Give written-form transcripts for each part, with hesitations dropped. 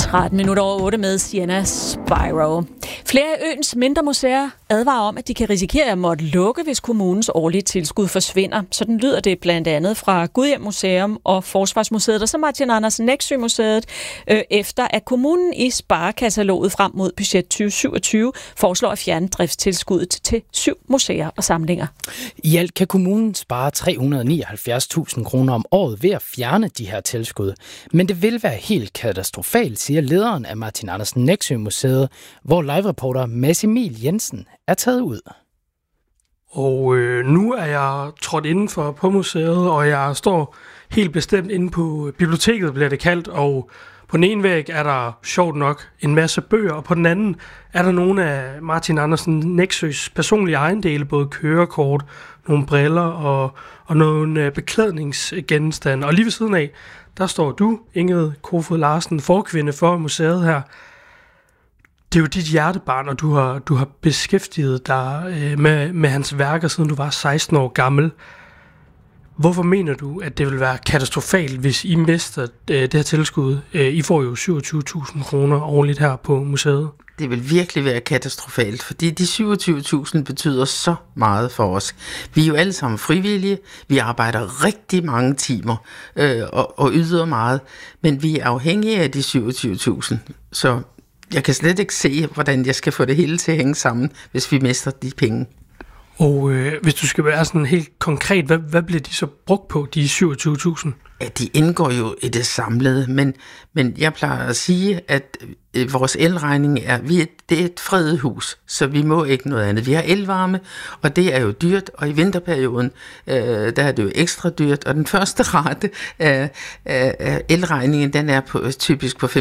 7:13 med Sienna Spyro. Flere af øens mindre museer advarer om, at de kan risikere at måtte lukke, hvis kommunens årlige tilskud forsvinder. Sådan lyder det blandt andet fra Gudhjem Museum og Forsvarsmuseet, og så Martin Andersen Nexø Museet, efter at kommunen i sparekataloget frem mod budget 2027 foreslår at fjerne driftstilskuddet til 7 museer og samlinger. I alt kan kommunen spare 379.000 kroner om året ved at fjerne de her tilskud. Men det vil være helt katastrofalt, siger lederen af Martin Andersen Nexø Museet, hvor live-reporter Mads Emil Jensen er taget ud. Og nu er jeg trådt indenfor på museet, og jeg står helt bestemt inde på biblioteket, bliver det kaldt, og på den ene væg er der sjovt nok en masse bøger, og på den anden er der nogle af Martin Andersen Nexøs personlige ejendele, både kørekort, nogle briller og nogle beklædningsgenstande. Og lige ved siden af, der står du, Ingrid Kofod Larsen, forkvinde for museet her. Det er jo dit hjertebarn, og du har beskæftiget dig med hans værker, siden du var 16 år gammel. Hvorfor mener du, at det vil være katastrofalt, hvis I mister det her tilskud? I får jo 27.000 kroner årligt her på museet. Det vil virkelig være katastrofalt, fordi de 27.000 betyder så meget for os. Vi er jo alle sammen frivillige, vi arbejder rigtig mange timer og yder meget, men vi er afhængige af de 27.000, så jeg kan slet ikke se, hvordan jeg skal få det hele til at hænge sammen, hvis vi mister de penge. Og hvis du skal være sådan helt konkret, hvad bliver de så brugt på, de 27.000? Ja, de indgår jo i det samlede, men jeg plejer at sige, at vores elregning det er et fredet hus, så vi må ikke noget andet. Vi har elvarme, og det er jo dyrt, og i vinterperioden, der er det jo ekstra dyrt, og den første rate af elregningen, den er typisk på 5-26.000.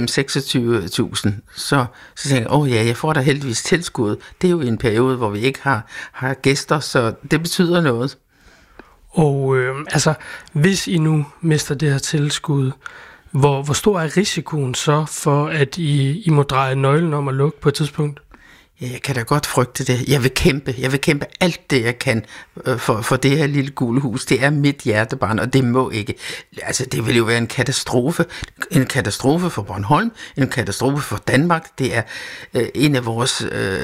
Så tænker jeg, jeg får da heldigvis tilskud. Det er jo i en periode, hvor vi ikke har gæster, så det betyder noget. Og hvis I nu mister det her tilskud, hvor stor er risikoen så for, at I må dreje nøglen om at lukke på et tidspunkt? Ja, jeg kan da godt frygte det. Jeg vil kæmpe alt det, jeg kan for det her lille gule hus. Det er mit hjertebarn, og det må ikke. Altså, det vil jo være en katastrofe. En katastrofe for Bornholm, en katastrofe for Danmark. Det er en af vores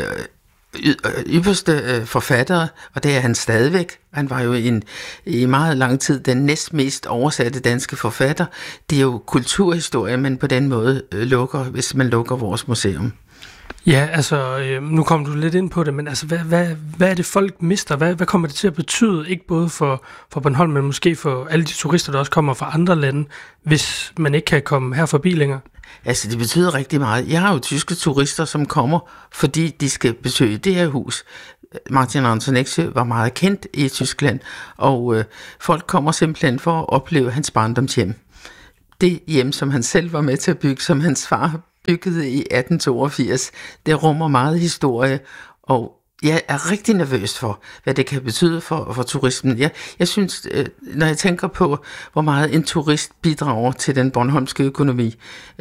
ypperste forfattere, og det er han stadigvæk. Han var jo i meget lang tid den næstmest oversatte danske forfatter. Det er jo kulturhistorie, man på den måde lukker, hvis man lukker vores museum. Ja, altså, nu kom du lidt ind på det, men altså, hvad er det, folk mister? Hvad kommer det til at betyde, ikke både for Bornholm, men måske for alle de turister, der også kommer fra andre lande, hvis man ikke kan komme her forbi længere? Altså, det betyder rigtig meget. Jeg har jo tyske turister, som kommer, fordi de skal besøge det her hus. Martin Andersen Nexø var meget kendt i Tyskland, og folk kommer simpelthen for at opleve hans barndomshjem. Det hjem, som han selv var med til at bygge, som hans far byggede i 1882, det rummer meget historie, og jeg er rigtig nervøs for, hvad det kan betyde for turismen. Jeg synes, når jeg tænker på, hvor meget en turist bidrager til den bornholmske økonomi.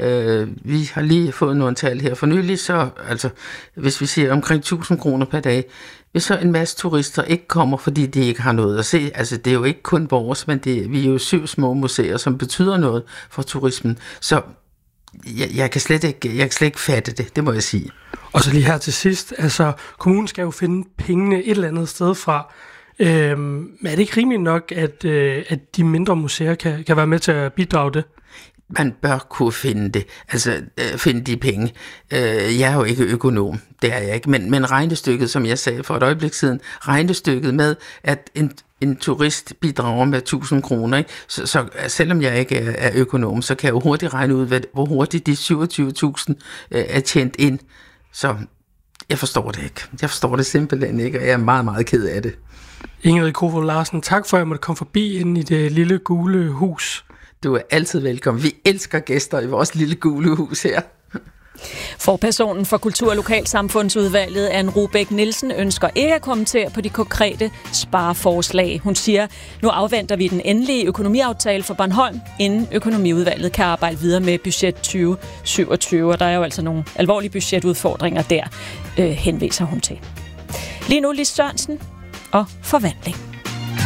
Vi har lige fået nogle tal her for nylig, så altså, hvis vi siger omkring 1.000 kroner per dag, hvis så en masse turister ikke kommer, fordi de ikke har noget at se. Altså, det er jo ikke kun vores, men vi er jo 7 små museer, som betyder noget for turismen. Så jeg kan slet ikke fatte det, det må jeg sige. Og så lige her til sidst, altså kommunen skal jo finde pengene et eller andet sted fra. Er det ikke rimeligt nok, at de mindre museer kan være med til at bidrage det? Man bør kunne finde det, altså finde de penge. Jeg er jo ikke økonom, det er jeg ikke, men regnestykket, som jeg sagde for et øjeblik siden, regnestykket med, at en turist bidrager med 1.000 kroner, ikke? Så selvom jeg ikke er økonom, så kan jeg jo hurtigt regne ud, hvor hurtigt de 27.000 er tjent ind. Så jeg forstår det ikke. Jeg forstår det simpelthen ikke, og jeg er meget, meget ked af det. Ingrid Kofod Larsen, tak for, at jeg måtte komme forbi ind i det lille gule hus. Du er altid velkommen. Vi elsker gæster i vores lille gule hus her. Forpersonen for Kultur- og Lokalsamfundsudvalget, Anne Rubæk Nielsen, ønsker ikke at kommentere på de konkrete spareforslag. Hun siger, nu afventer vi den endelige økonomiaftale for Bornholm, inden økonomiudvalget kan arbejde videre med budget 2027. Og der er jo altså nogle alvorlige budgetudfordringer der, henviser hun til. Lige nu Lis Sørensen og forvandling.